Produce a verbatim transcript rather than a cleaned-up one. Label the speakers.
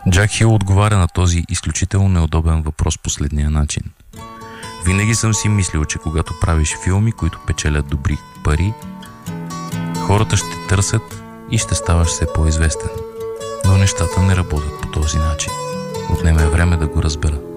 Speaker 1: Джак Хил отговаря на този изключително неудобен въпрос последния начин. Винаги съм си мислил, че когато правиш филми, които печелят добри пари, хората ще търсят и ще ставаш все по-известен. Но нещата не работят по този начин. Отнеме време да го разбера.